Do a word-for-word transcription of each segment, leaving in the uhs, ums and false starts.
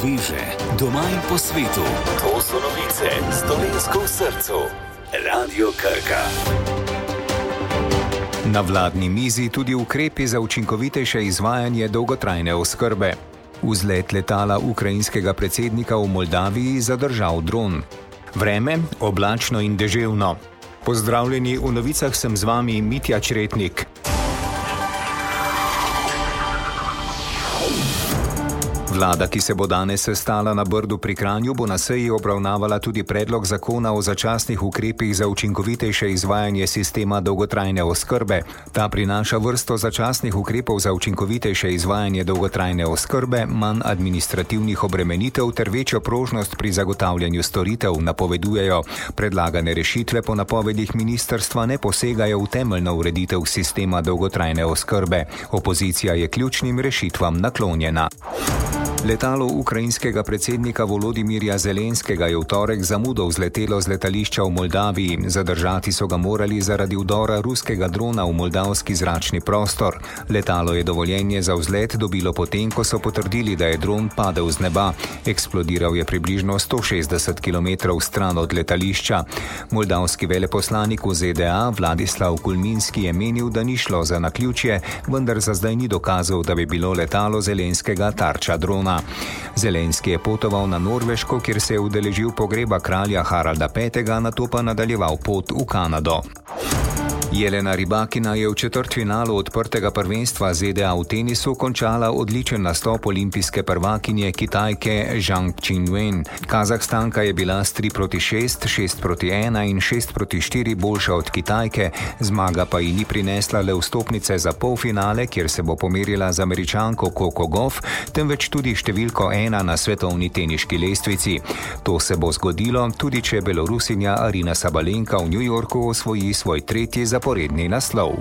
poveže doma in po svetu. To so novice s Dolenjsko v srcu. Radio Krka. Na vladni mizi tudi ukrepi za učinkovitejše izvajanje dolgotrajne oskrbe. Vzlet letala ukrajinskega predsednika v Moldaviji zadržal dron. Vreme oblačno in deževno. Pozdravljeni, v novicah sem z vami Mitja Čretnik. Vlada, ki se bo danes sestala na Brdu pri Kranju, bo na seji obravnavala tudi predlog zakona o začasnih ukrepih za učinkovitejše izvajanje sistema dolgotrajne oskrbe. Ta prinaša vrsto začasnih ukrepov za učinkovitejše izvajanje dolgotrajne oskrbe, manj administrativnih obremenitev ter večjo prožnost pri zagotavljanju storitev, napovedujejo. Predlagane rešitve po napovedih ministrstva ne posegajo v temeljno ureditev sistema dolgotrajne oskrbe. Opozicija je ključnim rešitvam naklonjena. Letalo ukrajinskega predsednika Volodimirja Zelenskega je v torek zamudov zletelo z letališča v Moldaviji. Zadržati so ga morali zaradi vdora ruskega drona v moldavski zračni prostor. Letalo je dovoljenje za vzlet dobilo potem, ko so potrdili, da je dron padel z neba. Eksplodiral je približno sto šestdeset kilometrov stran od letališča. Moldavski veleposlanik v Z D A Vladislav Kulminski je menil, da ni šlo za naključje, vendar za zdaj ni dokazal, da bi bilo letalo Zelenskega tarča drona. Zelenski je potoval na Norveško, kjer se je udeležil pogreba kralja Haralda petega, nato pa nadaljeval pot v Kanado. Jelena Rybakina je v četrtfinalu odprtega prvenstva Z D A v tenisu končala odličen nastop olimpijske prvakinje Kitajke Zhang Qinwen. Kazahstanka je bila s tri proti šest, šest proti ena in šest proti štiri boljša od Kitajke, zmaga pa ji ni prinesla le vstopnice za polfinale, kjer se bo pomerila z Američanko Coco Gauff, temveč tudi številko ena na svetovni teniški lestvici. To se bo zgodilo, tudi če Belorusinja Arina Sabalenka v New Yorku osvoji svoj tretji zaporedni naslov.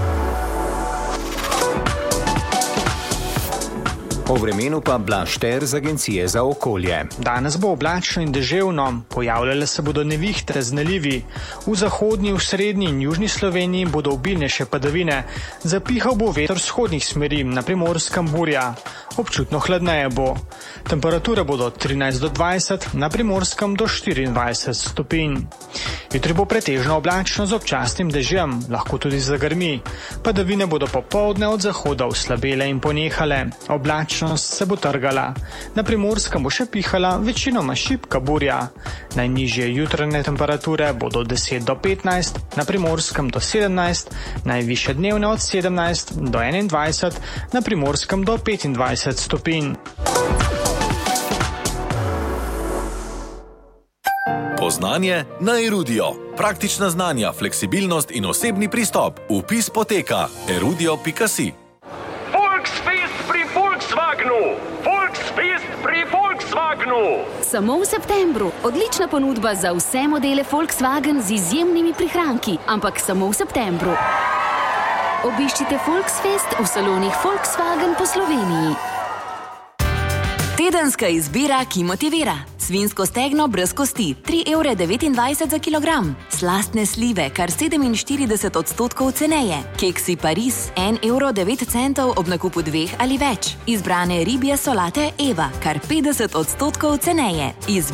O vremenu pa Blaž Ter z Agencije za okolje. Danes bo oblačno in deževno, pojavljale se bodo nevihte z nalivi. V zahodni, v srednji in južni Sloveniji bodo obilnejše padavine. Zapihal bo veter vzhodnih smeri, na Primorskem burja. Občutno hladneje bo. Temperature bodo od trinajst do dvajset, na Primorskem do štiriindvajset stopinj. Jutri bo pretežno oblačno z občasnim dežjem, lahko tudi zagrmi. Padavine bodo popoldne od zahoda oslabele in ponehale. Oblačnost se bo trgala. Na Primorskem bo še pihala večinoma šibka burja. Najnižje jutranje temperature bodo od deset do petnajst, na Primorskem do sedemnajst, najvišje dnevne od sedemnajst do enaindvajset, na Primorskem do petindvajset stopinj. Poznanje na Erudio. Praktična znanja, fleksibilnost in osebni pristop. Vpis poteka erudio pika si. Volksfest pri Volkswagenu! Volksfest pri Volkswagenu! Samo v septembru. Odlična ponudba za vse modele Volkswagen z izjemnimi prihranki, ampak samo v septembru. Obiščite Volksfest v salonih Volkswagen po Sloveniji. Tedenska izbira, ki motivira. Svinjsko stegno brez kosti, tri evre devetindvajset za kilogram. Slastne slive, kar sedeminštirideset odstotkov ceneje. Keksi Paris, en evro devet centov ob nakupu dveh ali več. Izbrane ribje solate Eva, kar petdeset odstotkov ceneje.